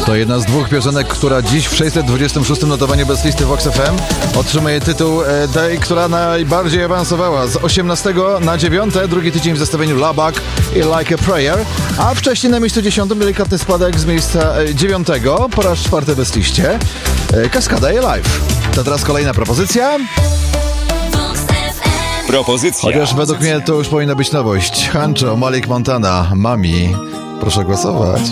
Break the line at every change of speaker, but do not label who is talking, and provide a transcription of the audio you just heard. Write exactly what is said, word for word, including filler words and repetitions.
To jedna z dwóch piosenek, która dziś w sześćset dwudziestym szóstym notowaniu bez listy Vox F M otrzymuje tytuł e, tej, która najbardziej awansowała z osiemnastego na dziewiąte, drugi tydzień w zestawieniu Labak i Like a Prayer, a wcześniej na miejscu dziesiątym delikatny spadek z miejsca e, dziewiątego po raz czwarty bez liście e, Kaskada i Live. To teraz kolejna propozycja.
Propozycja.
Chociaż według mnie to już powinna być nowość. Hancho, Malik Montana, Mami. Proszę głosować.